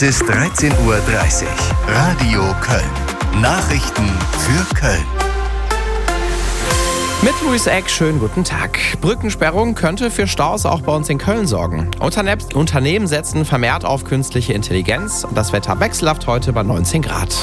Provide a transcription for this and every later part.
Bis 13:30 Uhr. Radio Köln. Nachrichten für Köln. Mit Luis Eck, schönen guten Tag. Brückensperrung könnte für Staus auch bei uns in Köln sorgen. Unternehmen setzen vermehrt auf künstliche Intelligenz und das Wetter wechselhaft heute bei 19 Grad.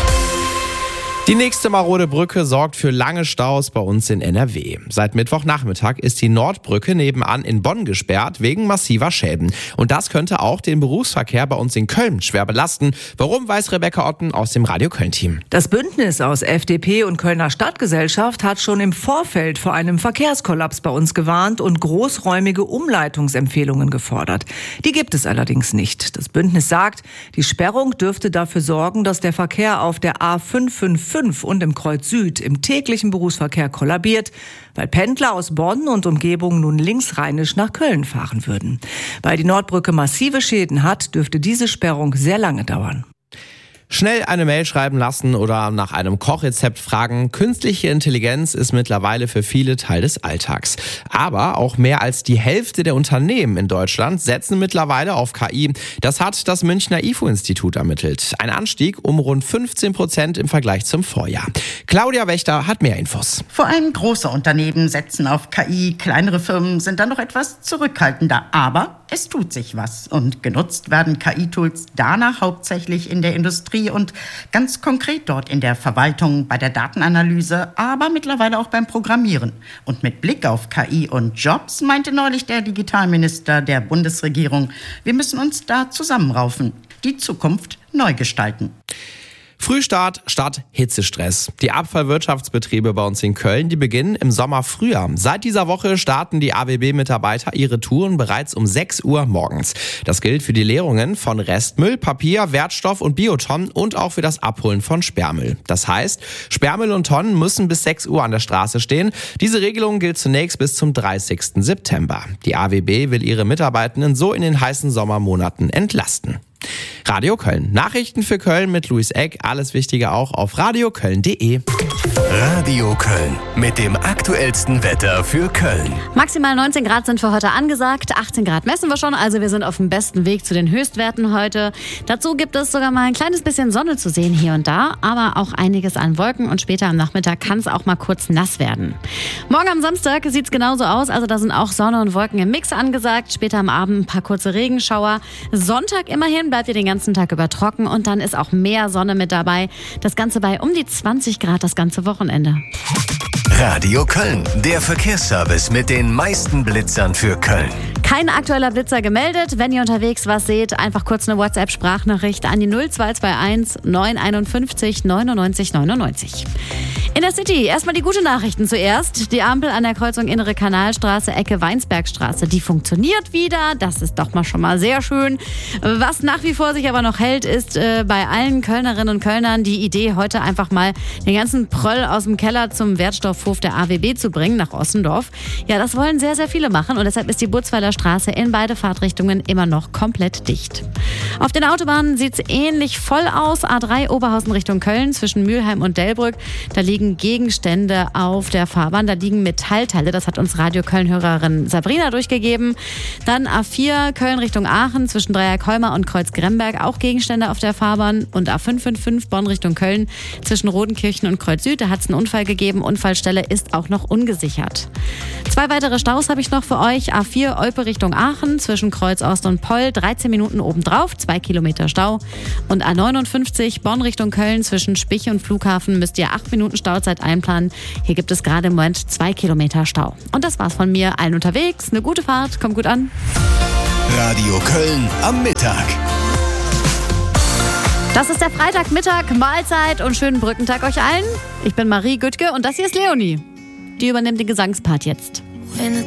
Die nächste marode Brücke sorgt für lange Staus bei uns in NRW. Seit Mittwochnachmittag ist die Nordbrücke nebenan in Bonn gesperrt wegen massiver Schäden. Und das könnte auch den Berufsverkehr bei uns in Köln schwer belasten. Warum, weiß Rebecca Otten aus dem Radio Köln-Team. Das Bündnis aus FDP und Kölner Stadtgesellschaft hat schon im Vorfeld vor einem Verkehrskollaps bei uns gewarnt und großräumige Umleitungsempfehlungen gefordert. Die gibt es allerdings nicht. Das Bündnis sagt, die Sperrung dürfte dafür sorgen, dass der Verkehr auf der A555 und im Kreuz Süd im täglichen Berufsverkehr kollabiert, weil Pendler aus Bonn und Umgebung nun linksrheinisch nach Köln fahren würden. Weil die Nordbrücke massive Schäden hat, dürfte diese Sperrung sehr lange dauern. Schnell eine Mail schreiben lassen oder nach einem Kochrezept fragen. Künstliche Intelligenz ist mittlerweile für viele Teil des Alltags. Aber auch mehr als die Hälfte der Unternehmen in Deutschland setzen mittlerweile auf KI. Das hat das Münchner IFO-Institut ermittelt. Ein Anstieg um rund 15% im Vergleich zum Vorjahr. Claudia Wächter hat mehr Infos. Vor allem große Unternehmen setzen auf KI. Kleinere Firmen sind dann noch etwas zurückhaltender. Aber es tut sich was. Und genutzt werden KI-Tools danach hauptsächlich in der Industrie und ganz konkret dort in der Verwaltung, bei der Datenanalyse, aber mittlerweile auch beim Programmieren. Und mit Blick auf KI und Jobs meinte neulich der Digitalminister der Bundesregierung, wir müssen uns da zusammenraufen, die Zukunft neu gestalten. Frühstart statt Hitzestress. Die Abfallwirtschaftsbetriebe bei uns in Köln, die beginnen im Sommer früher. Seit dieser Woche starten die AWB-Mitarbeiter ihre Touren bereits um 6 Uhr morgens. Das gilt für die Leerungen von Restmüll, Papier, Wertstoff und Biotonnen und auch für das Abholen von Sperrmüll. Das heißt, Sperrmüll und Tonnen müssen bis 6 Uhr an der Straße stehen. Diese Regelung gilt zunächst bis zum 30. September. Die AWB will ihre Mitarbeitenden so in den heißen Sommermonaten entlasten. Radio Köln. Nachrichten für Köln mit Luis Eck. Alles Wichtige auch auf radioköln.de. Radio Köln mit dem aktuellsten Wetter für Köln. Maximal 19 Grad sind für heute angesagt. 18 Grad messen wir schon, also wir sind auf dem besten Weg zu den Höchstwerten heute. Dazu gibt es sogar mal ein kleines bisschen Sonne zu sehen hier und da, aber auch einiges an Wolken und später am Nachmittag kann es auch mal kurz nass werden. Morgen am Samstag sieht es genauso aus, also da sind auch Sonne und Wolken im Mix angesagt. Später am Abend ein paar kurze Regenschauer. Sonntag immerhin bleibt ihr den ganzen Tag über trocken und dann ist auch mehr Sonne mit dabei. Das Ganze bei um die 20 Grad das ganze Wochenende. Radio Köln, der Verkehrsservice mit den meisten Blitzern für Köln. Kein aktueller Blitzer gemeldet. Wenn ihr unterwegs was seht, einfach kurz eine WhatsApp-Sprachnachricht an die 0221 951 99 99. In der City erstmal die guten Nachrichten zuerst. Die Ampel an der Kreuzung Innere Kanalstraße, Ecke Weinsbergstraße, die funktioniert wieder. Das ist doch mal schon mal sehr schön. Was nach wie vor sich aber noch hält, ist bei allen Kölnerinnen und Kölnern die Idee, heute einfach mal den ganzen Pröll aus dem Keller zum Wertstoffhof der AWB zu bringen, nach Ossendorf. Ja, das wollen sehr, sehr viele machen und deshalb ist die Butzweiler Straße in beide Fahrtrichtungen immer noch komplett dicht. Auf den Autobahnen sieht es ähnlich voll aus. A3 Oberhausen Richtung Köln zwischen Mülheim und Delbrück. Da liegen Gegenstände auf der Fahrbahn. Da liegen Metallteile. Das hat uns Radio Köln-Hörerin Sabrina durchgegeben. Dann A4 Köln Richtung Aachen zwischen Dreieck-Holmer und Kreuz-Gremberg. Auch Gegenstände auf der Fahrbahn. Und A555 Bonn Richtung Köln zwischen Rodenkirchen und Kreuz Süd. Da hat es einen Unfall gegeben. Unfallstelle ist auch noch ungesichert. 2 weitere Staus habe ich noch für euch. A4 Olpe Richtung Aachen zwischen Kreuz Ost und Poll. 13 Minuten obendrauf. 2 Kilometer Stau. Und A59 Bonn Richtung Köln zwischen Spich und Flughafen müsst ihr 8 Minuten Stauzeit einplanen. Hier gibt es gerade im Moment 2 Kilometer Stau. Und das war's von mir. Allen unterwegs. Eine gute Fahrt. Kommt gut an. Radio Köln am Mittag. Das ist der Freitagmittag, Mahlzeit und schönen Brückentag euch allen. Ich bin Marie Güttke und das hier ist Leonie. Die übernimmt den Gesangspart jetzt. When the